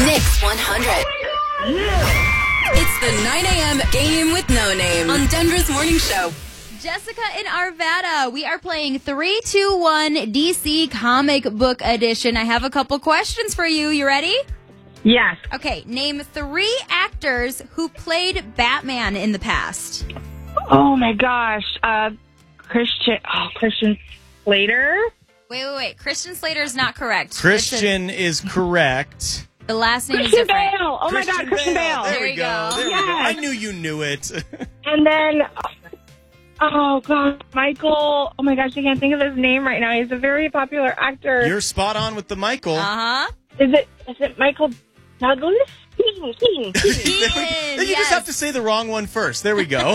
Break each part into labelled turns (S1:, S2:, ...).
S1: Mix 100. It's the 9 a.m. Game with No Name on Denver's Morning Show.
S2: Jessica and Arvada, we are playing 3-2-1 DC Comic Book Edition. I have a couple questions for you. You ready?
S3: Yes.
S2: Okay, name 3 actors who played Batman in the past.
S3: Oh my gosh. Christian Slater.
S2: Wait. Christian Slater is not correct.
S4: Christian is correct.
S2: The last name
S3: Christian
S2: is different.
S3: Bale. Oh my God, Christian Bale.
S4: There we go. There we go.
S3: Yes.
S4: I knew you knew it.
S3: And then, oh God, Michael. Oh my gosh, I can't think of his name right now. He's a very popular actor.
S4: You're spot on with the Michael.
S2: Uh-huh.
S3: Is it Michael Douglas? Keaton.
S4: Then you just have to say the wrong one first. There we go.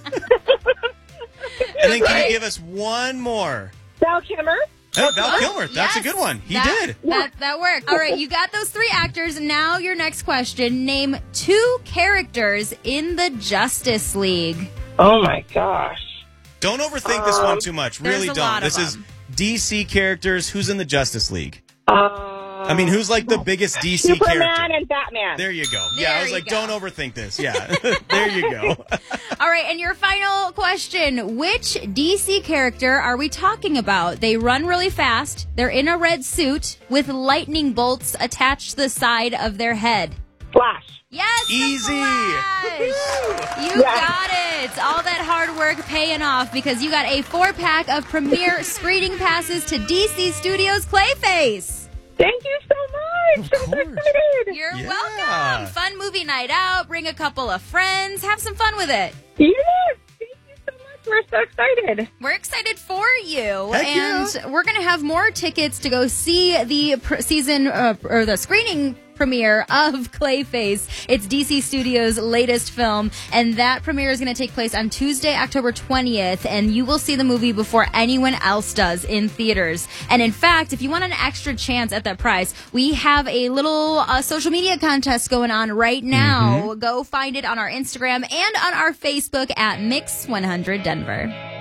S4: And then can you give us one more?
S3: Val Kilmer.
S4: Oh, Val Kilmer. That's a good one. He did.
S2: That worked. All right, you got those 3 actors. Now your next question. Name 2 characters in the Justice League.
S3: Oh my gosh.
S4: Don't overthink this one too much. Really
S2: there's a
S4: don't.
S2: lot of
S4: This is
S2: them.
S4: DC characters. Who's in the Justice League? I mean, who's like the biggest DC
S3: Superman
S4: character?
S3: and Batman.
S4: There you go.
S2: There
S4: I was
S2: you
S4: like,
S2: go.
S4: don't overthink this. Yeah. There you go.
S2: All right, and your final question. Which DC character are we talking about? They run really fast. They're in a red suit with lightning bolts attached to the side of their head.
S3: Flash.
S2: Yes, the
S4: Easy.
S2: Flash. You got it. All that hard work paying off because you got a 4-pack of premiere screening passes to DC Studios Clayface.
S3: Thank you so much. I'm so
S4: course.
S3: excited.
S2: You're
S4: Yeah.
S2: welcome. Fun movie night out. Bring a couple of friends. Have some fun with it.
S3: Yes. Thank you so much. We're so excited.
S2: We're excited for you.
S4: Heck
S2: and
S4: yeah.
S2: we're going to have more tickets to go see the season or the screening premiere of Clayface. It's DC Studios' latest film, and that premiere is going to take place on Tuesday, October 20th, and you will see the movie before anyone else does in theaters. And in fact, if you want an extra chance at that prize, we have a little social media contest going on right now. Go find it on our Instagram and on our Facebook at Mix 100 Denver.